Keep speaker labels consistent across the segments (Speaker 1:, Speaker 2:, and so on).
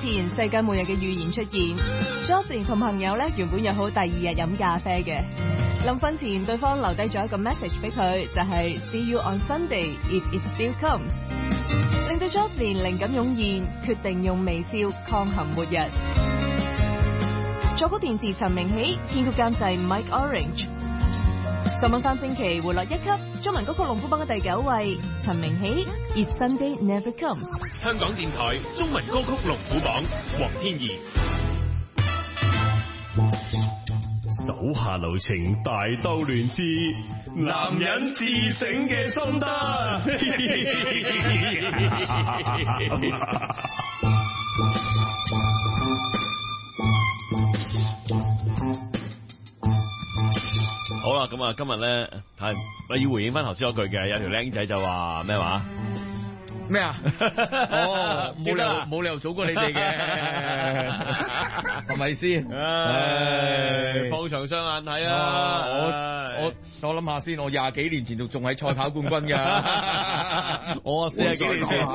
Speaker 1: 前，世界末日嘅預言出現 ，Jocelyn 同朋友咧原本約好第二日飲咖啡嘅，臨瞓前對方留低咗一個 message 俾佢，就係 See you on Sunday if it still comes， 令到 Jocelyn 靈感湧現，決定用微笑抗衡末日。作曲填詞陳明喜，編曲監製 Mike Orange。上網3星期回落1級，中文歌曲龍虎榜嘅第9位，陳明喜 If Sunday Never Comes。
Speaker 2: 香港電台中文歌曲龍虎榜，黃天怡。
Speaker 3: 手下留情，大兜亂之男人自省嘅心得。
Speaker 4: 好啦，咁啊，今日咧係我要回應翻頭先嗰句嘅，有條僆仔就話咩話？
Speaker 5: 咩啊？哦，冇理由早過你哋嘅，係咪先？
Speaker 4: 放長雙眼睇啊！
Speaker 5: 我諗下先，我20幾年前仲喺賽跑冠軍㗎，
Speaker 4: 我40幾年前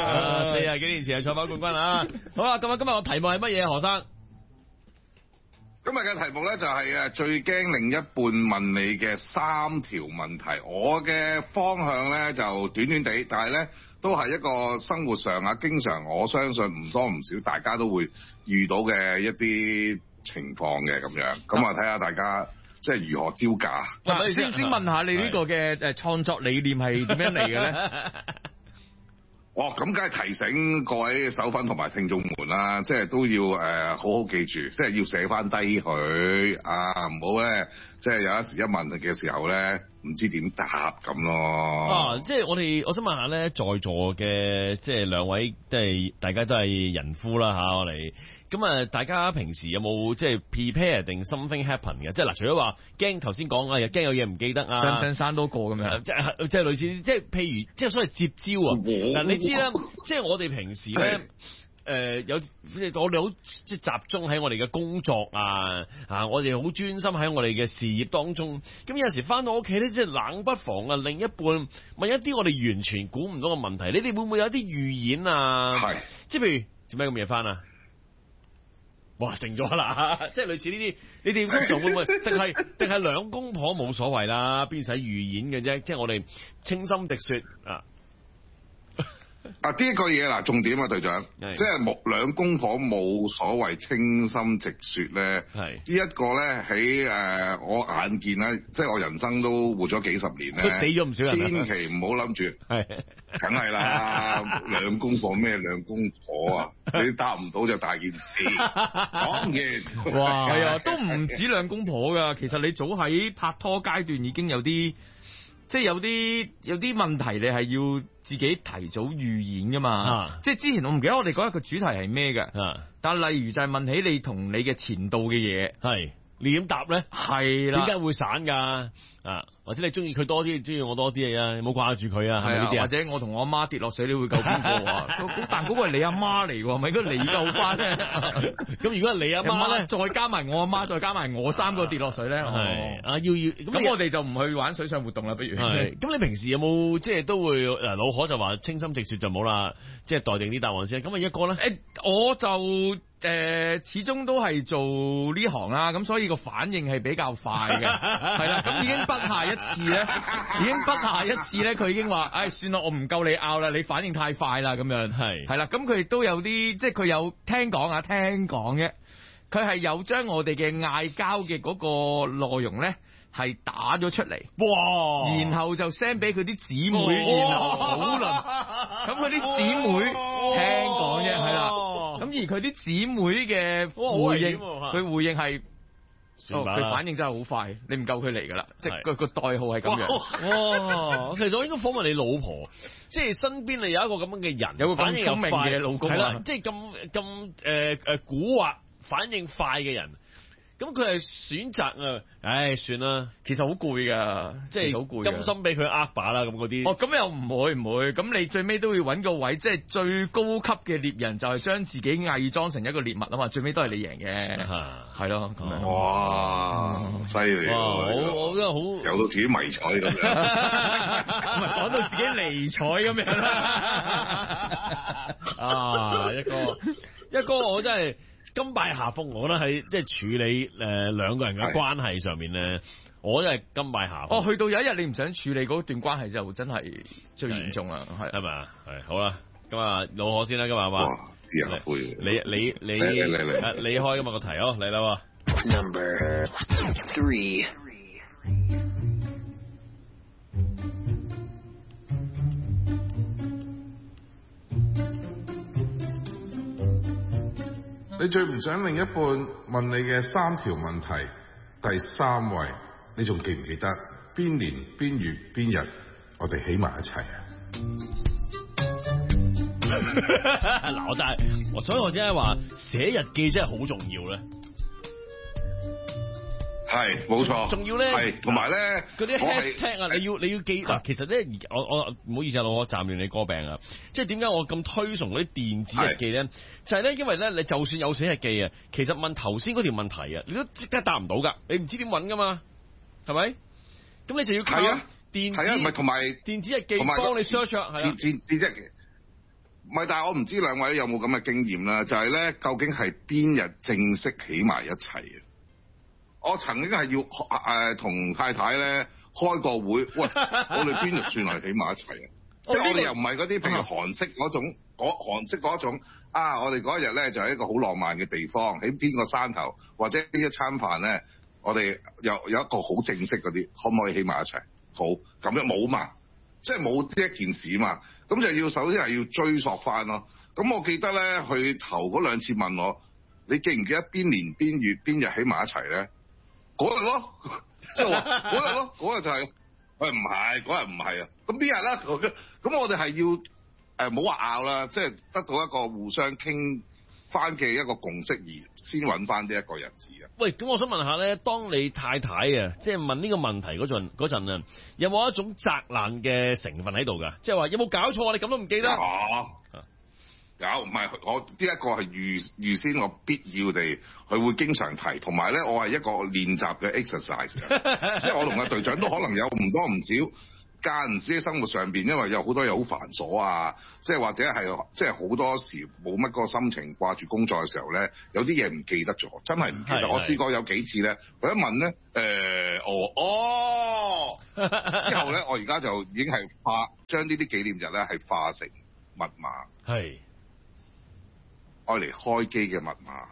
Speaker 4: ，40幾年前係賽跑冠軍啊！好啦，咁啊，今日個題目係乜嘢？何生？
Speaker 6: 今日嘅題目咧就係最驚另一半問你嘅3條問題。我嘅方向咧就短短地，但係咧都係一個生活上經常我相信唔多唔少大家都會遇到嘅一啲情況嘅咁樣。咁啊睇下大家即係如何招架。
Speaker 5: 先問下你呢個嘅創作理念係點樣嚟嘅咧？
Speaker 6: 咁梗係提醒各位手粉同埋聽眾們啦，即係都要好好記住，即係要寫翻低佢啊，唔好咧，即係有一時一問嘅時候咧，唔知點答咁咯。
Speaker 4: 即係我想問下咧，在座嘅即係兩位，即係大家都係人夫啦吓，我哋咁啊，大家平時有冇即係 prepare 定 something happen 嘅？即係嗱，除咗話驚頭先講又驚有嘢唔記得啊，
Speaker 5: 想唔想生多個咁樣？
Speaker 4: 即係類似，即係譬如即係所謂接招啊。嗱，你知啦，即係我哋平時咧。有即係我哋好即係集中喺我哋嘅工作我哋好專心喺我哋嘅事業當中。咁有時翻到屋企咧，即係冷不防另一半問一啲我哋完全估唔到嘅問題，你哋會唔會有啲預演啊？係，即係譬如做咩咁夜翻啊？哇，定咗啦！即係類似呢啲，你哋通常會唔會定係兩公婆冇所謂啦？邊使預演嘅啫？即係我哋清心滴雪啊！
Speaker 6: 呢一個嘢嗱，重點啊，隊長，即係兩公婆冇所謂清心直說咧。係呢一個咧喺我眼見咧，即係我人生都活咗幾十年咧，
Speaker 4: 死咗唔少人。
Speaker 6: 千祈唔好諗住，梗係啦，兩公婆咩兩公婆啊？你答唔到就大件事。講完，
Speaker 5: 哇，係啊，都唔止兩公婆噶。其實你早喺拍拖階段已經有啲，即係有啲問題，你係要自己提早預演噶嘛。即係之前我唔記得我哋嗰日個主題係咩嘅。但係例如就係問起你同你嘅前度嘅嘢，係你點答咧？係啦，點解會散噶？或者你中意佢多啲，中意我多啲啊？冇掛住佢啊？係咪？或者我同我阿媽跌落水，你會救邊個啊？但嗰個係你阿媽嚟喎，咪應該你救翻咧？咁如果係你阿媽咧，再加埋我阿媽，再加埋我3個跌落水咧，係要咁我哋就唔去玩水上活動啦，不如。係咁，你平時有冇即係都會老可就話清心直說就冇啦，即係待定啲答案先。咁啊一個咧，我就。始終都係做呢行啦，咁所以個反應係比較快嘅，係啦，咁已經不下一次咧，佢已經話，算啦，我唔夠你拗啦，你反應太快啦，咁樣係啦，咁佢亦都有啲，即係佢有聽講嘅，佢係有將我哋嘅嗌交嘅嗰個內容咧係打咗出嚟，哇，然後就 send 俾佢啲姊妹，然後討論，咁佢啲姊妹聽講啫，係啦。咁而佢啲姊妹嘅回應，佢回應係，佢反應真係好快，你唔夠佢嚟噶啦，即係個代號係咁樣。其實我應該訪問你老婆，即係身邊你有一個咁樣嘅人，有個反應聰明嘅老公，係啦，即係咁蠱惑、反應快嘅人。咁佢係選擇算啦，其實好攰噶，即係好攰，甘心俾佢把啦咁嗰啲。咁又唔會，咁你最尾都要揾個位，即係最高級嘅獵人就係將自己偽裝成一個獵物啊嘛，最尾都係你贏嘅，係咯咁樣。哇，犀利！我覺得好有到自己迷彩咁樣，唔係講到自己離彩咁樣啦。一個
Speaker 4: 哥我真係甘拜下風，我覺得喺即係處理兩個人嘅關係上面咧，我真係甘拜下風。
Speaker 5: 去到有一日你唔想處理嗰段關係就真係最嚴重啦，係
Speaker 4: 咪啊？係好啦，咁啊老何先啦，今日係嘛？你開今日個題哦，嚟啦。
Speaker 7: Number 3。
Speaker 6: 你最唔想另一半問你嘅3條問題，第3位，你仲記唔記得邊年邊月邊日我哋起埋一齊啊？
Speaker 4: 嗱，所以我真係話寫日記真係好重要咧。
Speaker 6: 係，冇錯。仲
Speaker 4: 要咧，
Speaker 6: 係，同埋咧，
Speaker 4: 嗰啲 hashtag 啊，你要記嗱。其實咧，我唔好意思啊，老我暫亂你歌病啊。即係點解我咁推崇嗰啲電子日記咧？就係咧，因為咧，你就算有寫日記啊，其實問頭先嗰條問題啊，你都即刻答唔到噶，你唔知點揾噶嘛，係咪？咁你就要靠電子，
Speaker 6: 唔係同埋
Speaker 4: 電子日記幫你 search 啊，係啊。
Speaker 6: 電子唔係，但係我唔知兩位有冇咁嘅經驗啦。就係咧，究竟係邊日正式起埋一齊啊？我曾經係要同太太咧開個會，喂，我哋邊日算係起埋一齊啊？即係我哋又唔係嗰啲，譬如韓式嗰種，韓式嗰種啊！我哋嗰一日咧就係一個好浪漫嘅地方，喺邊個山頭，或者呢一餐飯咧，我哋有一個好正式嗰啲，可唔可以起埋一齊？好，咁樣冇嘛，即係冇呢一件事嘛，咁就要首先係要追溯翻咯。咁我記得咧，佢頭嗰2次問我，你記唔記得邊年邊月邊日起埋一齊咧？嗰日咯，即係話嗰日咯，嗰日就係，喂，唔係嗰日唔係啊，咁邊日啦？咁我哋係要唔好話拗啦，即係得到一個互相傾翻嘅一個共識而先揾翻呢一個日子啊。
Speaker 4: 喂，咁我想問下咧，當你太太啊，即係問呢個問題嗰陣啊，有冇一種責難嘅成分喺度㗎？即係話有冇搞錯啊？你咁都唔記得？
Speaker 6: 有，唔係我呢一個係預先我必要地，佢會經常提，同埋咧我係一個練習嘅 exercise 即係我同阿隊長都可能有唔多唔少間唔時喺生活上邊，因為有好多嘢好繁瑣啊，即係或者係即係好多時冇乜個心情掛住工作嘅時候咧，有啲嘢唔記得咗，真係唔記得。我試過有幾次咧，佢一問咧，之後咧，我而家就已經係將呢啲紀念日咧係化成密碼。
Speaker 4: 係。
Speaker 6: 愛嚟開機嘅密碼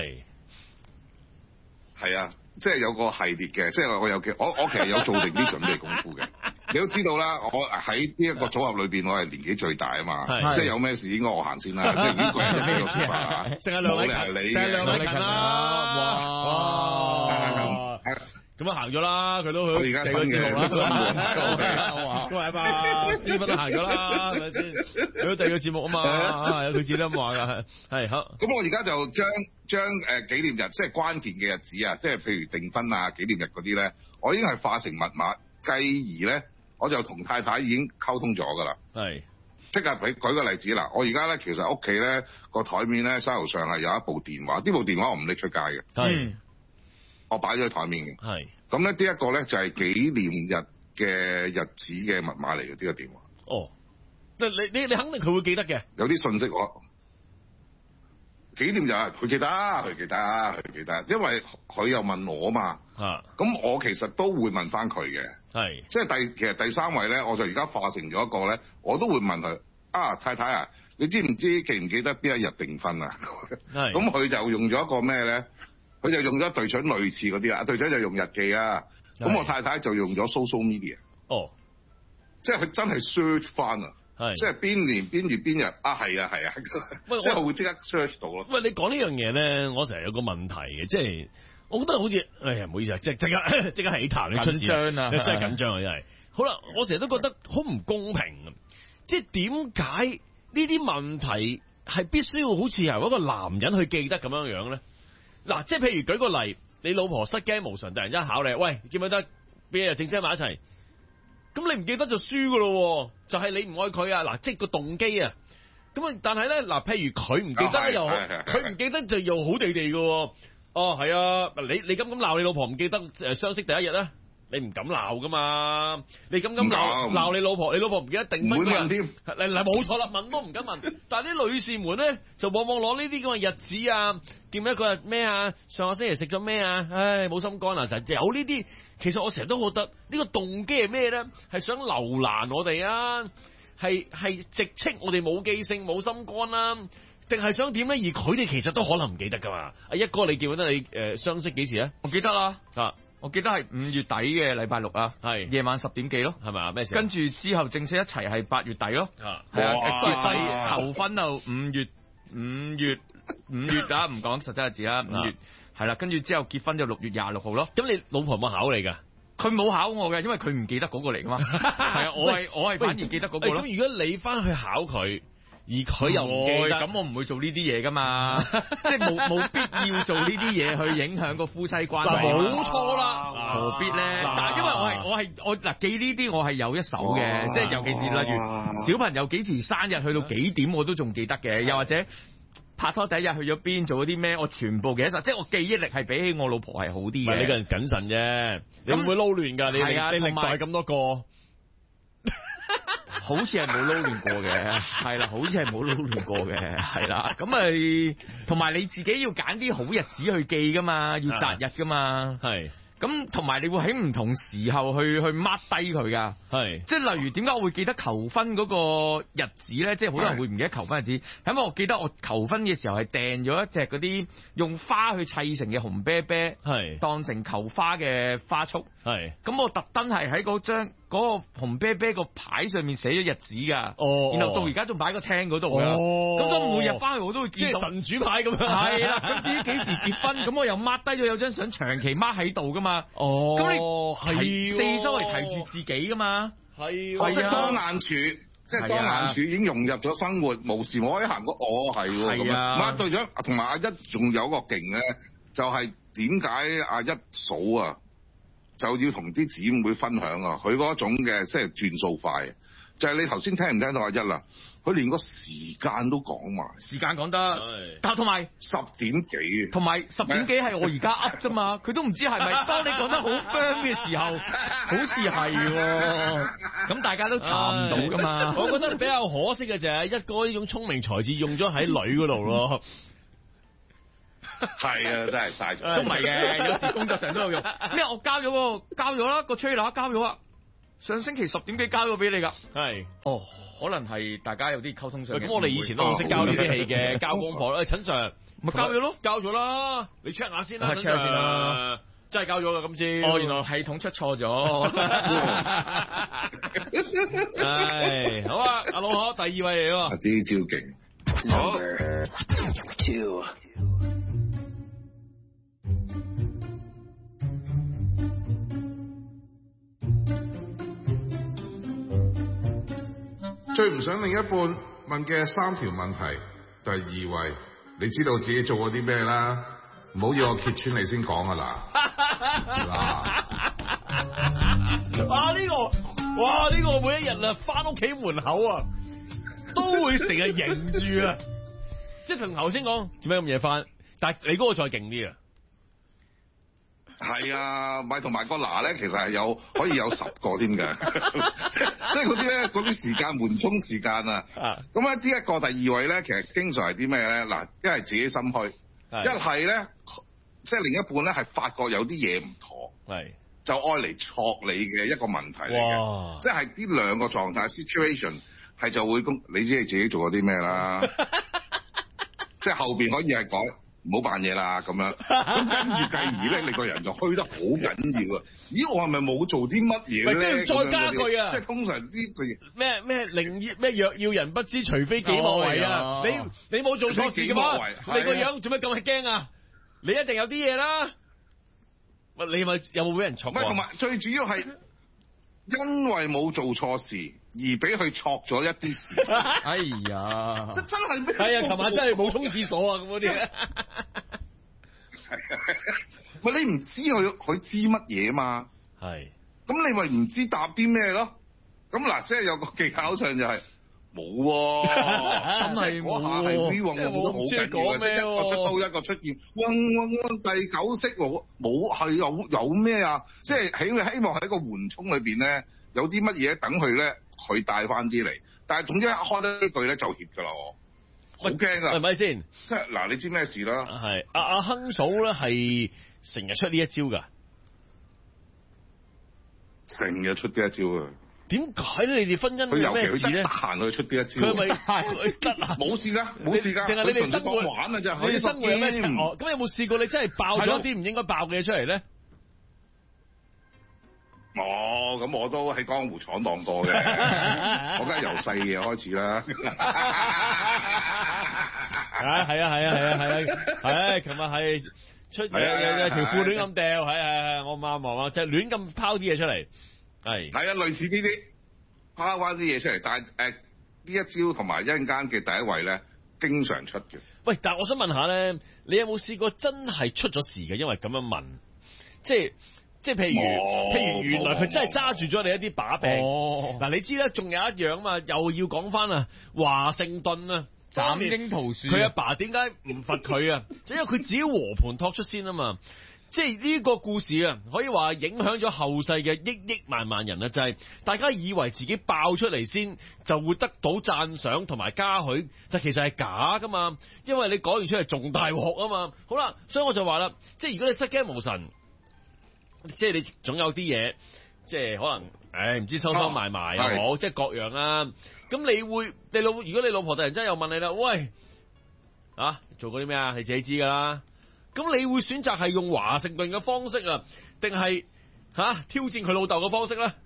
Speaker 6: 係啊，即係有個系列嘅，即係我其實有做定啲準備功夫嘅。你都知道啦，我喺呢一個組合裏邊，我係年紀最大啊嘛，即係有咩事應該我行先啦。即係呢個人咩個說法啊？
Speaker 4: 定係梁禮勤？定係梁禮勤啦！哇！咁啊行咗啦，佢都去。我而家新嘅節目啦，都係嘛，師傅都行咗啦，係咪先？有第二個節目啊嘛，有佢自己咁話噶，係好。
Speaker 6: 咁我而家就將紀念日，即係關鍵嘅日子啊，即係譬如訂婚啊、紀念日嗰啲咧，我已經係化成密碼，繼而咧，我就同太太已經溝通咗噶啦。係。即係舉個例子啦，我而家咧其實屋企咧個台面咧沙頭上係有一部電話，呢部電話我唔拎出街嘅。係。我擺咗喺台面嘅，係咁咧。呢一個咧就係紀念日嘅日子嘅密碼嚟嘅，呢個電話。哦，你肯定佢會記得嘅。有啲信息我紀念日佢記得，因為佢又問我嘛。咁我其實都會問翻佢嘅。係，即係其實第3位咧，我就而家化成咗一個咧，我都會問佢啊，太太啊，你知唔知記唔記得邊一日訂婚啊？係，咁佢就用咗一個咩咧？佢就用咗隊長類似嗰啲啊，隊長就用日記啊，咁我太太就用咗 social media。哦，即係佢真係 search 翻啊，即係邊年邊月邊日啊，係啊，即係會即刻 search 到咯。喂，你講呢樣嘢咧，我成日有個問題嘅，即係我覺得好似，哎呀唔好意思啊，即刻起痰，你出事緊張啊，真係緊張啊，真係。好啦，我成日都覺得好唔公平啊，即係點解呢啲問題係必須要好似由一個男人去記得咁樣樣咧？嗱，即係譬如舉個例，你老婆失驚無神，突然之間考你，喂，記唔記得邊日正式埋一齊？咁你唔記得就輸噶咯，就係你唔愛佢啊！嗱，即係個動機啊。咁啊，但係咧，嗱，譬如佢唔記得又好，佢唔記得就又好地地噶。哦，係啊，你咁鬧你老婆唔記得相識第一日咧？
Speaker 4: 你唔敢鬧噶嘛？你咁鬧你老婆，你老婆唔記得訂婚嗰日添，嗱冇錯啦，問都唔敢問。但係啲女士們咧，就往往攞呢啲咁嘅日子啊，記唔記得嗰日咩啊？上個星期食咗咩啊？唉，冇心肝啊！就有呢啲。其實我成日都覺得呢個動機係咩咧？係想留難我哋啊？係直斥我哋冇記性、冇心肝啦？定係想點咧？而佢哋其實都可能唔記得噶嘛？阿一哥，你記唔記得你相識幾時啊？
Speaker 5: 我記得啦，我記得係5月底嘅禮拜六啊，係夜晚10點幾咯，係咪啊？咩事？跟住之後正式一齊係8月底咯，係啊，求婚就5月啊，唔講實際嘅字啦，5月係啦，跟住之後結婚就6月26號咯。咁你老婆有冇考你㗎？佢冇考我嘅，因為佢唔記得嗰個嚟㗎嘛。係啊，我係反而記得嗰個咯。
Speaker 4: 咁如果你翻去考佢？而佢又唔記得，
Speaker 5: 咁我唔會做呢啲嘢噶嘛，即係冇必要做呢啲嘢去影響個夫妻關係。
Speaker 4: 冇錯啦，
Speaker 5: 何必咧？嗱，因為我嗱記呢啲我係有一手嘅，即係尤其是例如小朋友幾時生日，去到幾點我都仲記得嘅，又或者拍拖第一日去咗邊，做咗啲咩，我全部記得晒，即係我記憶力係比起我老婆係好啲嘅。
Speaker 4: 你個人謹慎啫，你唔會撈亂㗎，你歷代咁多個。
Speaker 5: 好似係冇撈亂過嘅，係啦，好似係冇撈亂過嘅，係啦，咁咪同埋你自己要揀啲好日子去記噶嘛，要擇日噶嘛，係。咁同埋你會喺唔同時候去 mark 低佢噶，係，即係例如點解我會記得求婚嗰個日子咧？即係好多人會唔記得求婚日子，係因為我記得我求婚嘅時候係訂咗一隻嗰啲用花去砌成嘅紅啤啤，係當成求花嘅花束，係。咁我特登係喺嗰張嗰個紅啤啤個牌上面寫咗日子噶，哦，然後到而家仲擺喺個廳嗰度噶，咁所以每日翻去我都會見到，即係神主牌咁樣，係啦。咁至於幾時結婚，咁我又 mark 低咗有張相長期 mark 喺度噶嘛。哦，咁你係四周嚟提住自己噶嘛？係，
Speaker 6: 即係當眼處，即係當眼處已經融入咗生活，無時無刻行過，係喎，咁啊。咁對咗，同埋阿一仲有個勁咧，就係點解阿一嫂啊，就要同啲姊妹分享啊？佢嗰種嘅即係轉數快，就係你頭先聽唔聽到阿一啦？佢連個時間都講埋，
Speaker 5: 時間講得，但同埋
Speaker 6: 10點幾，
Speaker 5: 同埋10點幾係我而家噏啫嘛，佢都唔知係咪。當你講得好 firm 嘅時候，好似係喎，咁大家都查唔到噶嘛。
Speaker 4: 我覺得比較可惜嘅就係一哥呢種聰明才智用咗喺女嗰度咯。
Speaker 6: 係啊，真係嘥咗。
Speaker 5: 都唔係嘅，有時工作上都有用。咩？我交咗啦，個 trailer 交咗啦，上星期10點幾交咗俾你㗎。係。哦。可能係大家有啲溝通上。
Speaker 4: 咁我哋以前都好識交呢啲戲嘅，交功課啦。陳 Sir
Speaker 5: 咪交咗咯，
Speaker 4: 交咗啦。你 check 下先啦
Speaker 5: ，check 下先啦。
Speaker 4: 真係交咗㗎今次。
Speaker 5: 哦，原來系統出錯咗。
Speaker 4: 唉，好啊，阿老何第2位嚟喎。
Speaker 6: 啲招勁。好。
Speaker 7: 2
Speaker 6: 最唔想另一半問嘅3條問題，第2位，你知道自己做過啲咩啦？唔好要我揭穿你先講啊嗱。
Speaker 4: 哇呢個每一日啊，翻屋企門口啊，都會成日迎住啊，即係同頭先講做咩咁夜翻，但係你嗰個再勁啲啊。
Speaker 6: 係啊，咪同埋個嗱咧，其實係可以有10個添嘅，即係嗰啲咧，嗰啲時間緩衝時間啊。咁咧，第2位咧，其實經常係啲咩咧？嗱，一係自己心虛，一係咧，即係另一半咧係發覺有啲嘢唔妥，係就愛嚟戳你嘅一個問題嚟嘅，即係呢兩個狀態 situation 係就會你知你自己做過啲咩啦，即係後邊可以係講。唔好扮嘢啦，咁樣，咁跟住繼而咧，你個人就虛得好緊要啊！咦，我係咪冇做啲乜嘢咧？
Speaker 4: 跟住再加句啊！
Speaker 6: 即係通常呢句
Speaker 4: 咩若要人不知，除非己莫為啊！你冇做錯事嘅嘛？你個樣做咩咁驚啊？你一定有啲嘢啦！你咪有冇俾人戳？
Speaker 6: 同埋最主要係因為冇做錯事而俾佢戳咗一啲事。
Speaker 5: 哎呀，
Speaker 6: 真係咩？
Speaker 4: 係啊，琴晚真係冇沖廁所啊，咁嗰啲。
Speaker 6: 喂，你唔知佢知乜嘢嘛？係。咁你咪唔知答啲咩咯？咁嗱，即係有個技巧上就係， 冇喎，
Speaker 5: 真係
Speaker 6: 嗰下係 V 運動都好緊要嘅，即係一個出刀一個出劍，嗡第九式冇係有咩啊？即係希望喺個緩衝裏邊咧，有啲乜嘢等佢咧，佢帶翻啲嚟。但係總之一開得呢句咧就怯㗎啦，我好驚啊！
Speaker 4: 係咪先？
Speaker 6: 即係嗱，你知咩事啦？
Speaker 4: 係阿亨嫂咧係成日出呢一招㗎，
Speaker 6: 成日出呢一招啊！
Speaker 4: 點解咧？你哋婚姻
Speaker 6: 佢尤
Speaker 4: 有咩事咧？
Speaker 6: 其佢得閒去出呢一招，
Speaker 4: 佢係咪得啊？
Speaker 6: 冇事㗎，冇事㗎，
Speaker 4: 定係你哋生活
Speaker 6: 玩啊？啫，
Speaker 4: 你哋生活有咩情況？咁有冇試過你真係爆咗啲唔應該爆嘅嘢出嚟咧？
Speaker 6: 咁我都喺江湖闖蕩過嘅，我梗係由細嘢開始啦。
Speaker 4: 係啊！琴日係出有條褲亂咁掉，係我望啊，即係亂咁拋啲嘢出嚟，係
Speaker 6: 啊，類似呢啲拋翻啲嘢出嚟，但係呢一招同埋一陣間嘅第一位咧，經常出嘅。
Speaker 4: 喂，但係我想問下咧，你有冇試過真係出咗事嘅？因為咁樣問，即係譬如原來佢真係揸住咗你一啲把柄。嗱，你知啦，仲有一樣嘛，又要講翻啊，華盛頓啊，
Speaker 5: 斬櫻桃樹，
Speaker 4: 佢阿爸點解唔罰佢啊？就因為佢自己和盤托出先啊嘛。即係呢個故事啊，可以話影響咗後世嘅億萬人啊！就係大家以為自己爆出嚟先就會得到讚賞同埋嘉許，但其實係假噶嘛，因為你講完出嚟仲大鑊啊嘛。好啦，所以我就話啦，即係如果你失驚無神，即係你總有啲嘢，即係可能唔知收埋又好，即係各樣啦。咁如果你老婆突然間又問你啦，喂做過啲咩啊？你自己知噶啦。咁你會選擇係用華盛頓嘅方式啊，定係挑戰佢老豆嘅方式咧？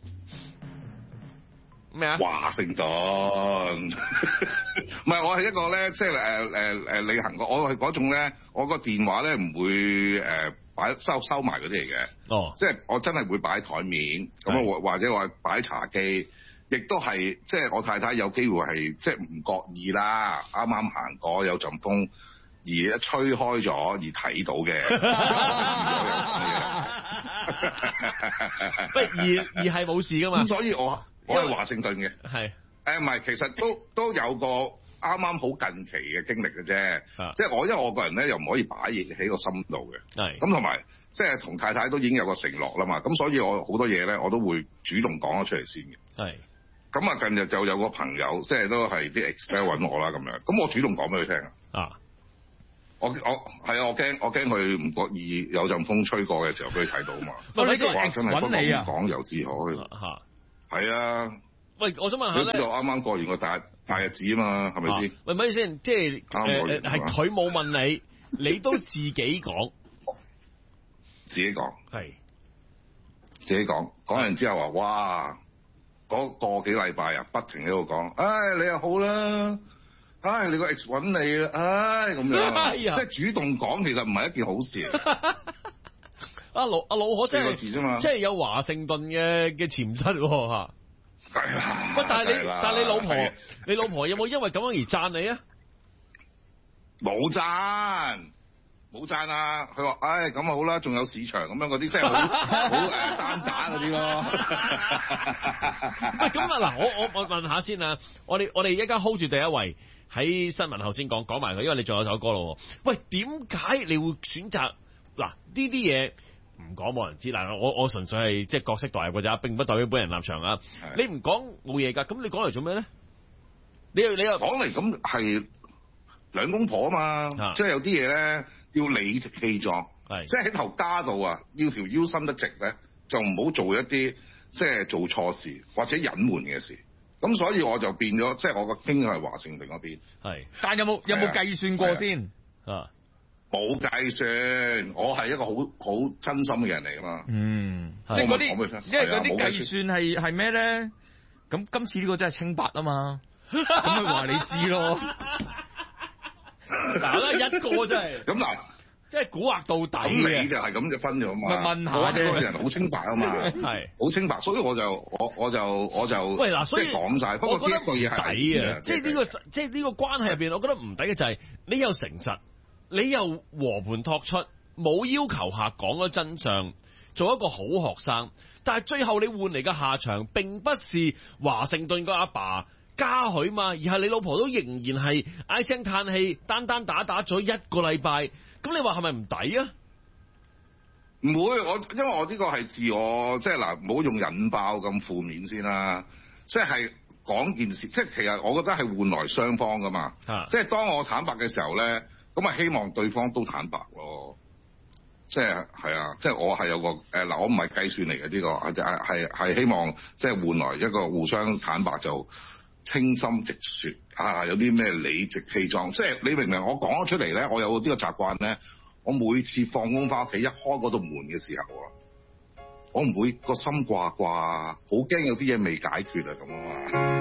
Speaker 4: 咩啊？華盛頓
Speaker 6: 唔係，我係一個咧，即係履行過，我係嗰種咧，我個電話咧唔會收埋嗰啲嚟嘅。哦，即係我真係會擺喺台面咁啊，或者話擺喺茶几，亦都係即係我太太有機會係即係唔覺意啦，啱啱行過有陣風。而一吹開咗而睇到嘅，
Speaker 4: 而係冇事噶嘛。
Speaker 6: 咁所以我係華盛頓嘅，
Speaker 4: 係
Speaker 6: 唔係，其實都有個啱啱好近期嘅經歷嘅啫。即係因為我個人咧又唔可以擺嘢喺個心度嘅。係咁同埋即係同太太都已經有個承諾啦嘛。咁所以我好多嘢咧我都會主動講咗出嚟先嘅。係咁啊！近日就有個朋友即係都係啲 ex 揾我啦咁樣，咁我主動講俾佢聽啊。我驚佢唔覺意有陣風吹過嘅時候俾佢睇到啊嘛。
Speaker 5: 喂，你個
Speaker 6: ex
Speaker 5: 揾你啊？
Speaker 6: 講由自可係啊。
Speaker 4: 喂，我想問下咧，
Speaker 6: 你知道啱啱過完個大日子啊嘛，係咪先？
Speaker 4: 喂，咪先，即係係佢冇問你，你都自己講，
Speaker 6: 自己講
Speaker 4: 係
Speaker 6: 自己講完之後話，哇！嗰個幾禮拜啊，不停喺度講，你又好啦。你個 ex 揾你啦，咁樣，即係主動講，其實唔係一件好事。
Speaker 4: 阿老可真係
Speaker 6: 4個字啫嘛，
Speaker 4: 即係有華盛頓嘅潛質嚇。
Speaker 6: 係啊。
Speaker 4: 喂，但係你老婆有冇因為咁樣而讚你啊？
Speaker 6: 冇讚啊！佢話：咁啊好啦，仲有市場咁樣嗰啲，即係好單打嗰啲咯。
Speaker 4: 喂，咁啊嗱，我問下先啊，我哋一家 hold 住第一位。喺新聞後先講埋佢，因為你仲有首歌咯。喂，點解你會選擇嗱呢啲嘢唔講冇人知？嗱，我純粹係即係角色代入㗎咋，並不代表本人立場啊。你唔講冇嘢㗎，咁你講嚟做咩咧？你又
Speaker 6: 講嚟咁係兩公婆啊嘛，即係有啲嘢咧要理直氣壯，即係喺頭家度啊，要條腰伸得直咧，就唔好做一啲即係做錯事或者隱瞞嘅事。咁所以我就變咗，即係我個傾向係華盛頓嗰邊。係，
Speaker 5: 但有冇計算過先？
Speaker 6: 冇計算，我係一個好真心嘅人嚟噶嘛。
Speaker 5: 即係嗰啲，因為嗰啲計算係咩咧？咁今次呢個真係清白啊嘛，咁咪話你知咯。
Speaker 4: 嗱，一個真係。咁嗱。即係蠱惑到底嘅，
Speaker 6: 咁你就係咁就分咗嘛。
Speaker 5: 問下
Speaker 6: 我係個人好清白啊嘛，
Speaker 4: 係
Speaker 6: 好清白，所以我就
Speaker 4: 喂嗱，所以
Speaker 6: 講晒。不過呢一個嘢係
Speaker 4: 抵啊，即係呢個關係入邊，我覺得唔抵嘅就係你又誠實，你又和盤托出，冇要求客講咗真相，做一個好學生，但係最後你換嚟嘅下場並不是華盛頓個阿爸嘉許嘛，而係你老婆都仍然係唉聲嘆氣，單打咗1個禮拜，咁你話係咪唔抵啊？
Speaker 6: 唔會，因為我呢個係自我，即係嗱，唔好用引爆咁負面先啦。即係講件事，即係其實我覺得係換來雙方噶嘛。即係當我坦白嘅時候咧，咁啊希望對方都坦白咯。即係啊，即係我係有個嗱，我唔係計算嚟嘅呢個，係希望即係換來一個互相坦白，就清心直說啊，有啲咩理直氣壯。即係你明唔明？我講咗出嚟咧，我有呢個習慣咧。我每次放工翻屋企一開嗰度門嘅時候啊，我唔會個心掛掛，好驚有啲嘢未解決啊咁啊嘛。